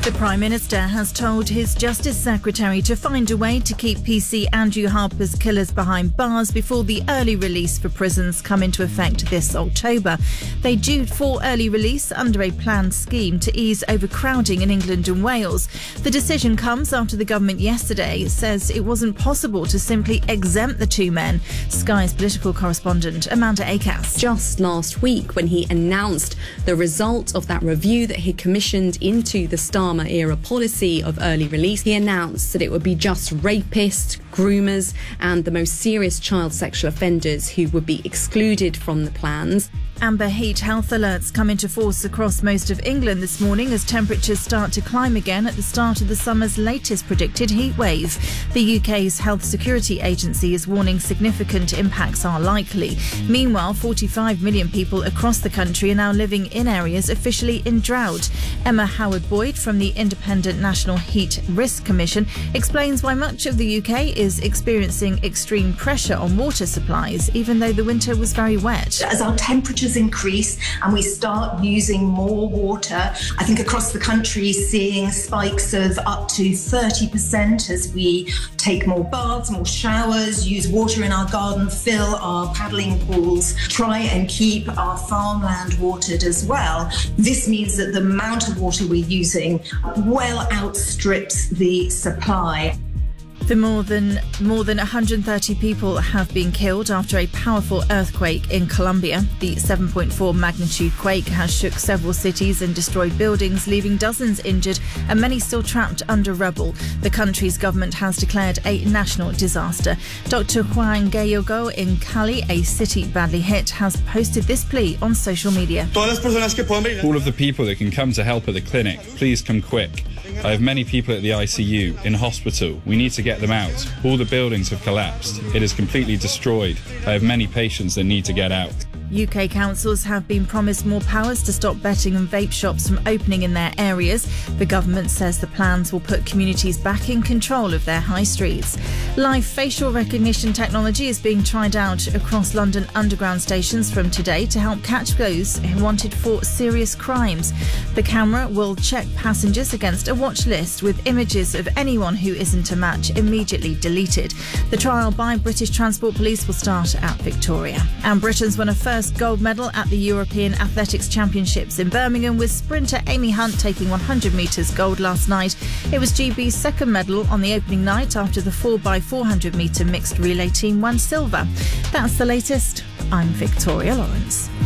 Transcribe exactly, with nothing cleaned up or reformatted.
The Prime Minister has told his Justice Secretary to find a way to keep P C Andrew Harper's killers behind bars before the early release for prisons come into effect this October. They due for early release under a planned scheme to ease overcrowding in England and Wales. The decision comes after the government yesterday says it wasn't possible to simply exempt the two men. Sky's political correspondent Amanda Acas. Just last week, when he announced the result of that review that he commissioned into the Starmer era policy of early release, he announced that it would be just rapists, groomers and the most serious child sexual offenders who would be excluded from the plans. Amber heat health alerts come into force across most of England this morning as temperatures start to climb again at the start of the summer's latest predicted heat wave. The U K's Health Security Agency is warning significant impacts are likely. Meanwhile, forty-five million people across the country are now living in areas officially in drought. Emma Howard-Boyd from the Independent National Heat Risk Commission explains why much of the U K is experiencing extreme pressure on water supplies, even though the winter was very wet. As our temperatures increase and we start using more water, I think across the country seeing spikes of up to thirty percent as we take more baths, more showers, use water in our garden, fill our paddling pools, try and keep our farmland watered as well. This means that the amount of water we're using well outstrips the supply. The more than more than one hundred thirty people have been killed after a powerful earthquake in Colombia. The seven point four magnitude quake has shook several cities and destroyed buildings, leaving dozens injured and many still trapped under rubble. The country's government has declared a national disaster. Doctor Juan Gallego in Cali, a city badly hit, has posted this plea on social media. All of the people that can come to help at the clinic, please come quick. I have many people at the I C U, in hospital. We need to get them out. All the buildings have collapsed. It is completely destroyed. I have many patients that need to get out. U K councils have been promised more powers to stop betting and vape shops from opening in their areas. The government says the plans will put communities back in control of their high streets. Live facial recognition technology is being tried out across London Underground stations from today to help catch those who wanted for serious crimes. The camera will check passengers against a watch list with images of anyone who isn't a match immediately deleted. The trial by British Transport Police will start at Victoria. And Britain's won a first gold medal at the European Athletics Championships in Birmingham, with sprinter Amy Hunt taking one hundred metres gold last night. It was G B's second medal on the opening night after the four by four hundred metre mixed relay team won silver. That's the latest. I'm Victoria Lawrence.